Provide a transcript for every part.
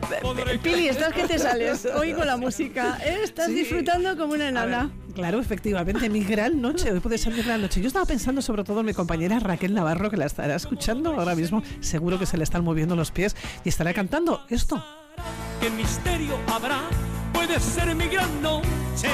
Pili, estás que te sales hoy con la música, ¿eh? Estás disfrutando como una enana. Claro, efectivamente, mi gran noche, hoy puede ser mi gran noche. Yo estaba pensando sobre todo en mi compañera Raquel Navarro, que la estará escuchando ahora mismo, seguro que se le están moviendo los pies y estará cantando esto. ¿Qué misterio habrá? Puede ser mi gran noche.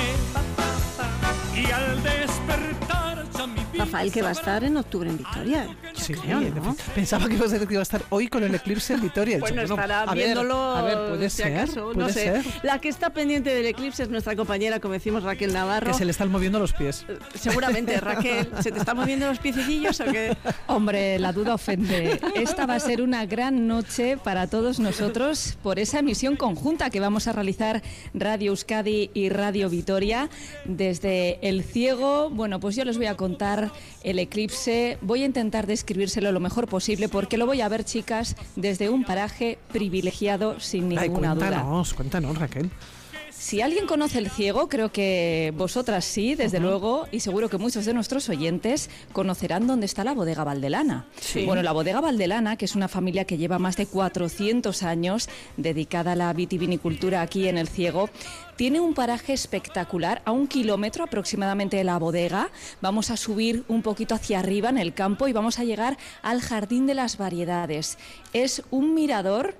Y al despertar ya mi vida. Rafael, que va a estar en octubre en Vitoria. Sí, creo, ¿no? Pensaba que iba a estar hoy con el eclipse en Vitoria. Bueno, estará a viéndolo. A ver, puede si ser. Acaso, puede no sé. ser. La que está pendiente del eclipse es nuestra compañera, como decimos, Raquel Navarro. Que se le están moviendo los pies. Seguramente, Raquel. ¿Se te están moviendo los piecillos o qué? Hombre, la duda ofende. Esta va a ser una gran noche para todos nosotros por esa emisión conjunta que vamos a realizar Radio Euskadi y Radio Vitoria desde El Ciego. Bueno, pues yo les voy a contar el eclipse. Voy a intentar describírselo lo mejor posible porque lo voy a ver, chicas, desde un paraje privilegiado sin ninguna duda. Cuéntanos, Raquel. Si alguien conoce El Ciego, creo que vosotras sí, desde luego, y seguro que muchos de nuestros oyentes conocerán dónde está la bodega Valdelana. Sí. Bueno, la bodega Valdelana, que es una familia que lleva más de 400 años dedicada a la vitivinicultura aquí en El Ciego, tiene un paraje espectacular a 1 kilómetro aproximadamente de la bodega. Vamos a subir un poquito hacia arriba en el campo y vamos a llegar al Jardín de las Variedades. Es un mirador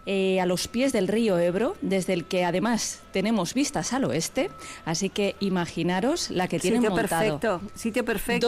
a los pies del río Ebro, desde el que además tenemos vistas al oeste, así que imaginaros la que tienen montado. Sitio perfecto.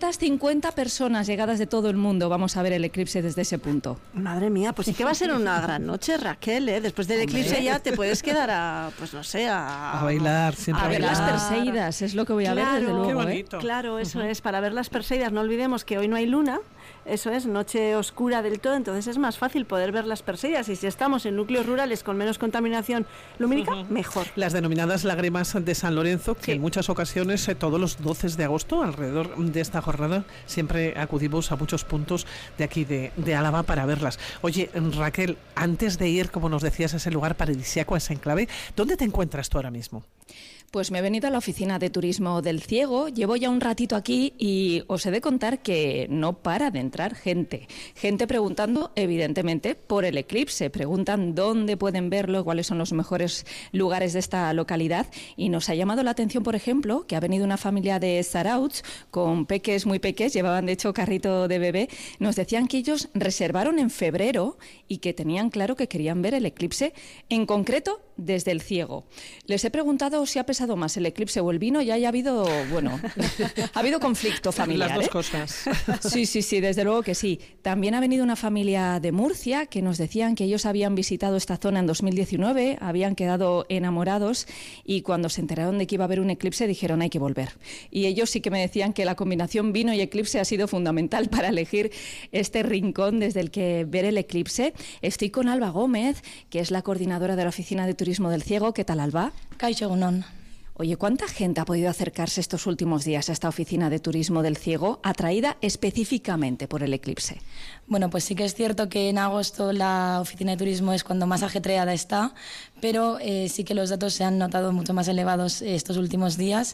250 personas llegadas de todo el mundo, vamos a ver el eclipse desde ese punto. Madre mía, pues sí que va a ser una gran noche, Raquel, ¿eh? Después del eclipse ya te puedes quedar a, pues no sé, a bailar, siempre a ver las Perseidas, es lo que voy a ver desde luego. Qué bonito. Claro, eso es, para ver las Perseidas. No olvidemos que hoy no hay luna, eso es, noche oscura del todo, entonces es más fácil poder ver las Perseidas, y si estamos en núcleos rurales con menos contaminación lumínica, mejor. Las denominadas lágrimas de San Lorenzo, que en muchas ocasiones, todos los 12 de agosto, alrededor de esta jornada, siempre acudimos a muchos puntos de aquí de Álava para verlas. Oye, Raquel, antes de ir, como nos decías, a ese lugar paradisíaco, a ese enclave, ¿dónde te encuentras tú ahora mismo? Pues me he venido a la oficina de turismo del Ciego, llevo ya un ratito aquí y os he de contar que no para de entrar gente. Gente preguntando, evidentemente, por el eclipse, preguntan dónde pueden verlo, cuáles son los mejores lugares de esta localidad, y nos ha llamado la atención, por ejemplo, que ha venido una familia de Zarautz con peques muy peques, llevaban de hecho carrito de bebé, nos decían que ellos reservaron en febrero y que tenían claro que querían ver el eclipse, en concreto desde el Ciego. Les he preguntado si ha pesado más el eclipse o el vino, y ha habido, bueno, ha habido conflicto familiar. Las dos cosas. Sí, desde luego que sí. También ha venido una familia de Murcia que nos decían que ellos habían visitado esta zona en 2019, habían quedado enamorados y cuando se enteraron de que iba a haber un eclipse dijeron hay que volver. Y ellos sí que me decían que la combinación vino y eclipse ha sido fundamental para elegir este rincón desde el que ver el eclipse. Estoy con Alba Gómez, que es la coordinadora de la Oficina de Turismo del Ciego. ¿Qué tal, Alba? Kaixo egunon. Oye, ¿cuánta gente ha podido acercarse estos últimos días a esta oficina de turismo del Ciego, atraída específicamente por el eclipse? Bueno, pues sí que es cierto que en agosto la oficina de turismo es cuando más ajetreada está, pero sí que los datos se han notado mucho más elevados estos últimos días.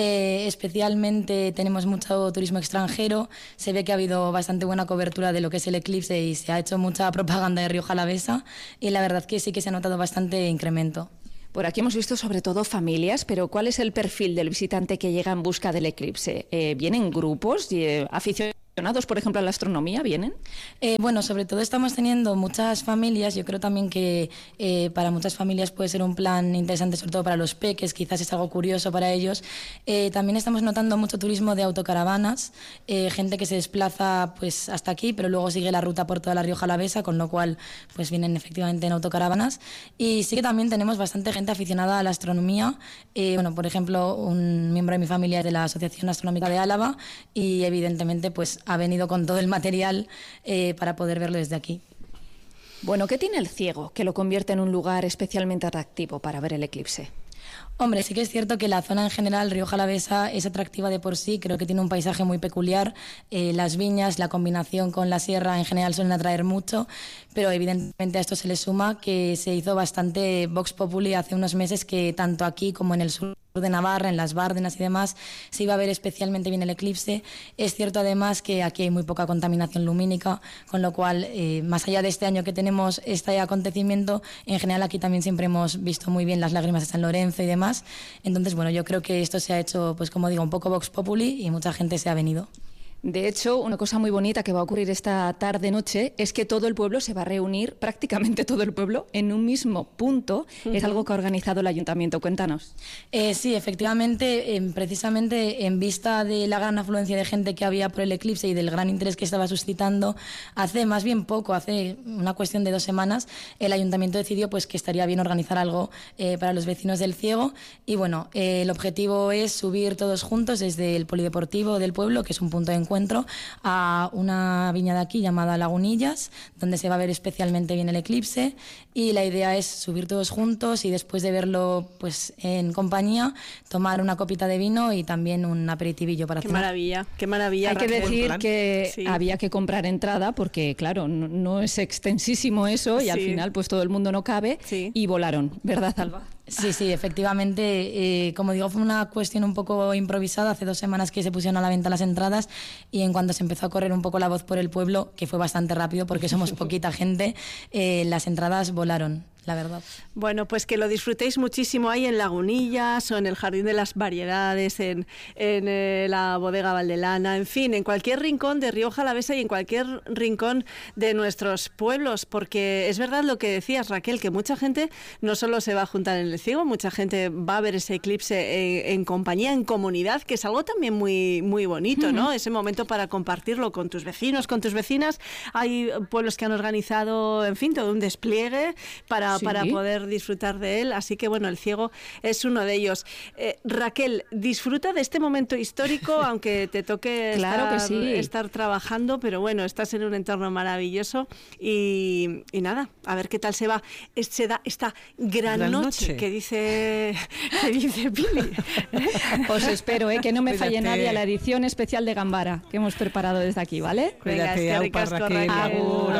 Especialmente tenemos mucho turismo extranjero, se ve que ha habido bastante buena cobertura de lo que es el eclipse y se ha hecho mucha propaganda de Rioja Alavesa y la verdad que sí que se ha notado bastante incremento. Por aquí hemos visto sobre todo familias, pero ¿cuál es el perfil del visitante que llega en busca del eclipse? ¿Vienen grupos aficionados, por ejemplo, a la astronomía? ¿Vienen? Bueno, sobre todo estamos teniendo muchas familias. Yo creo también que para muchas familias puede ser un plan interesante, sobre todo para los peques, quizás es algo curioso para ellos. También estamos notando mucho turismo de autocaravanas, gente que se desplaza pues hasta aquí, pero luego sigue la ruta por toda la Rioja Alavesa, con lo cual pues vienen efectivamente en autocaravanas. Y sí que también tenemos bastante gente aficionada a la astronomía. Bueno, por ejemplo, un miembro de mi familia es de la Asociación Astronómica de Álava y evidentemente pues ha venido con todo el material para poder verlo desde aquí. Bueno, ¿qué tiene el Ciego que lo convierte en un lugar especialmente atractivo para ver el eclipse? Hombre, sí que es cierto que la zona en general, Rioja Alavesa, es atractiva de por sí. Creo que tiene un paisaje muy peculiar. Las viñas, la combinación con la sierra en general suelen atraer mucho, pero evidentemente a esto se le suma que se hizo bastante Vox Populi hace unos meses, que tanto aquí como en el sur de Navarra, en las Bárdenas y demás, se iba a ver especialmente bien el eclipse. Es cierto además que aquí hay muy poca contaminación lumínica, con lo cual, más allá de este año que tenemos este acontecimiento, en general aquí también siempre hemos visto muy bien las lágrimas de San Lorenzo y demás. Entonces, bueno, yo creo que esto se ha hecho, pues como digo, un poco vox populi y mucha gente se ha venido. De hecho, una cosa muy bonita que va a ocurrir esta tarde-noche es que todo el pueblo se va a reunir, prácticamente todo el pueblo, en un mismo punto. Es algo que ha organizado el ayuntamiento. Cuéntanos. Sí, efectivamente, precisamente en vista de la gran afluencia de gente que había por el eclipse y del gran interés que estaba suscitando, hace una cuestión de 2 semanas, el ayuntamiento decidió pues que estaría bien organizar algo para los vecinos del Ciego. Y bueno, el objetivo es subir todos juntos desde el polideportivo del pueblo, que es un punto de encuentro, a una viña de aquí llamada Lagunillas, donde se va a ver especialmente bien el eclipse, y la idea es subir todos juntos y después de verlo pues en compañía, tomar una copita de vino y también un aperitivillo para cenar. Qué maravilla. Hay que decir que sí, había que comprar entrada porque, claro, no es extensísimo eso y al final pues todo el mundo no cabe y volaron, ¿verdad, Alba? Sí, efectivamente. Como digo, fue una cuestión un poco improvisada. Hace 2 semanas que se pusieron a la venta las entradas y en cuanto se empezó a correr un poco la voz por el pueblo, que fue bastante rápido porque somos poquita gente, las entradas volaron, la verdad. Bueno, pues que lo disfrutéis muchísimo ahí en Lagunillas o en el Jardín de las Variedades, en la Bodega Valdelana, en fin, en cualquier rincón de Rioja Alavesa y en cualquier rincón de nuestros pueblos, porque es verdad lo que decías, Raquel, que mucha gente no solo se va a juntar en el Ciego, mucha gente va a ver ese eclipse en compañía, en comunidad, que es algo también muy, muy bonito, ¿no? Ese momento para compartirlo con tus vecinos, con tus vecinas. Hay pueblos que han organizado, en fin, todo un despliegue para poder disfrutar de él, así que bueno, el Ciego es uno de ellos. Raquel, disfruta de este momento histórico, aunque te toque estar trabajando, pero bueno, estás en un entorno maravilloso y nada, a ver qué tal se va esta gran noche que dice Pili. Os espero, que no me falle nadie a la edición especial de Gambara que hemos preparado desde aquí, ¿vale? Cuídate, Venga, es que Raquel.